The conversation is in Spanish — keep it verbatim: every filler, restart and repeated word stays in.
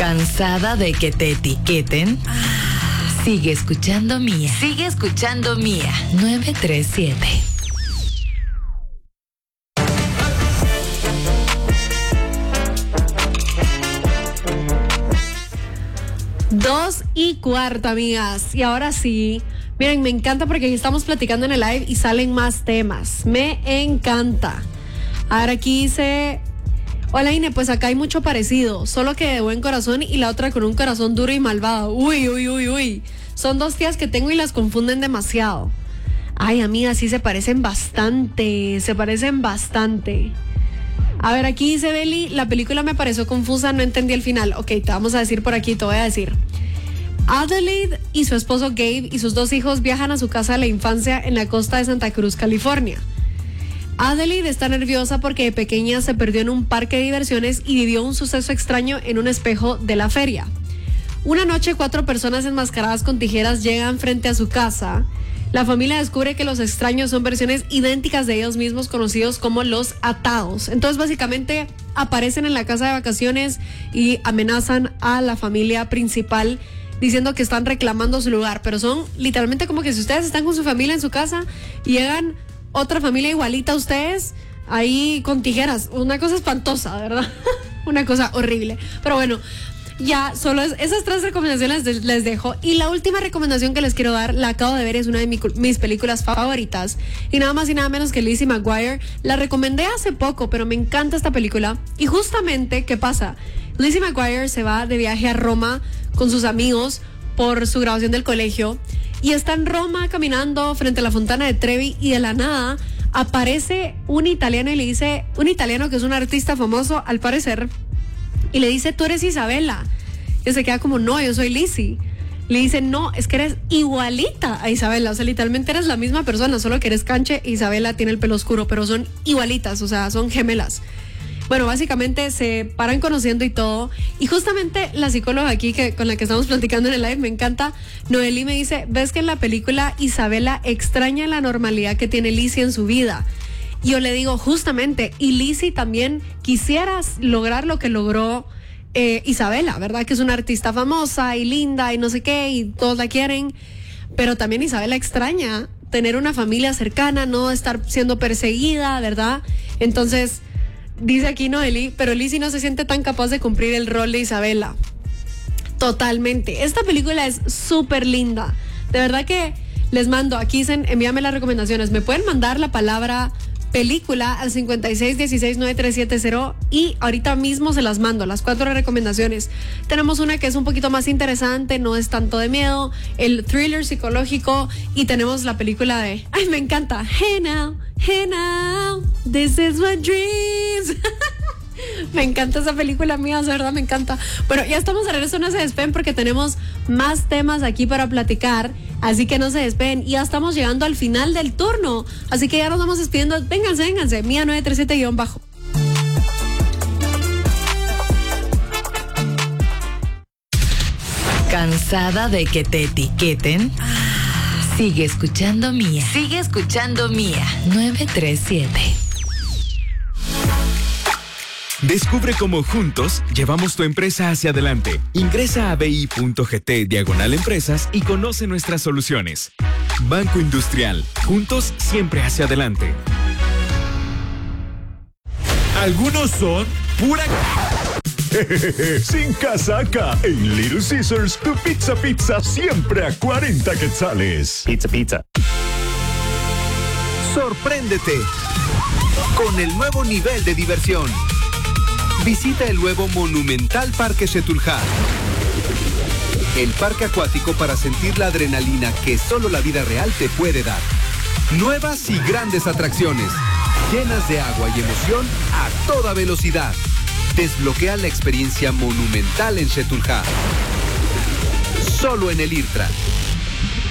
¿Cansada de que te etiqueten? Sigue escuchando Mía. Sigue escuchando Mía. nueve tres siete. Dos y cuarto, amigas. Y ahora sí, miren, me encanta porque aquí estamos platicando en el live y salen más temas. Me encanta. Ahora aquí dice... Hola, Ine, pues acá hay mucho parecido, solo que de buen corazón y la otra con un corazón duro y malvado. Uy, uy, uy, uy. Son dos tías que tengo y las confunden demasiado. Ay, amigas, sí se parecen bastante, se parecen bastante. A ver, aquí dice Beli, la película me pareció confusa, no entendí el final. Ok, te vamos a decir por aquí, te voy a decir. Adelaide y su esposo Gabe y sus dos hijos viajan a su casa de la infancia en la costa de Santa Cruz, California. Adelaide está nerviosa porque de pequeña se perdió en un parque de diversiones y vivió un suceso extraño en un espejo de la feria. Una noche, cuatro personas enmascaradas con tijeras llegan frente a su casa. La familia descubre que los extraños son versiones idénticas de ellos mismos, conocidos como los atados. Entonces, básicamente, aparecen en la casa de vacaciones y amenazan a la familia principal diciendo que están reclamando su lugar. Pero son literalmente como que si ustedes están con su familia en su casa y llegan otra familia igualita a ustedes, ahí con tijeras. Una cosa espantosa, ¿verdad? Una cosa horrible. Pero bueno, ya solo es, esas tres recomendaciones les, les dejo. Y la última recomendación que les quiero dar, la acabo de ver, es una de mi, mis películas favoritas. Y nada más y nada menos que Lizzie McGuire. La recomendé hace poco, pero me encanta esta película. Y justamente, ¿qué pasa? Lizzie McGuire se va de viaje a Roma con sus amigos por su graduación del colegio. Y está en Roma caminando frente a la Fontana de Trevi y de la nada aparece un italiano y le dice, un italiano que es un artista famoso al parecer, y le dice, tú eres Isabela. Y se queda como, no, yo soy Lizzie. Le dice, no, es que eres igualita a Isabela, o sea, literalmente eres la misma persona, solo que eres canche y Isabela tiene el pelo oscuro, pero son igualitas, o sea, son gemelas. Bueno, básicamente se paran conociendo y todo. Y justamente la psicóloga aquí que, con la que estamos platicando en el live, me encanta, Noeli me dice, ves que en la película Isabela extraña la normalidad que tiene Lizzie en su vida. Y yo le digo, justamente, y Lizzie también quisieras lograr lo que logró eh, Isabela, ¿verdad? Que es una artista famosa y linda y no sé qué, y todos la quieren. Pero también Isabela extraña tener una familia cercana, no estar siendo perseguida, ¿verdad? Entonces... dice aquí Noeli, pero Lizzie no se siente tan capaz de cumplir el rol de Isabela. Totalmente. Esta película es súper linda. De verdad que les mando, aquí dicen, envíame las recomendaciones. Me pueden mandar la palabra película al cincuenta y seis dieciséis nueve tres siete cero y ahorita mismo se las mando, las cuatro recomendaciones. Tenemos una que es un poquito más interesante, no es tanto de miedo, el thriller psicológico, y tenemos la película de, ay, me encanta, Hey Now, Hey Now, This is my dreams. Me encanta esa película, mía, de verdad me encanta. Bueno, ya estamos de regreso, no se despeguen porque tenemos más temas aquí para platicar, así que no se despeguen. Y ya estamos llegando al final del turno, así que ya nos vamos despidiendo. Vénganse, vénganse, Mía nueve tres siete guión bajo. ¿Cansada de que te etiqueten? Sigue escuchando Mía. Sigue escuchando Mía. nueve tres siete. Descubre cómo juntos llevamos tu empresa hacia adelante. Ingresa a bi.gt diagonal empresas y conoce nuestras soluciones. Banco Industrial. Juntos siempre hacia adelante. Algunos son pura... Sin casaca. En Little Caesars, tu pizza pizza siempre a cuarenta quetzales. Pizza pizza. Sorpréndete con el nuevo nivel de diversión. Visita el nuevo monumental Parque Xetulja. El parque acuático para sentir la adrenalina que solo la vida real te puede dar. Nuevas y grandes atracciones, llenas de agua y emoción a toda velocidad. Desbloquea la experiencia monumental en Xetulja. Solo en el IRTRA.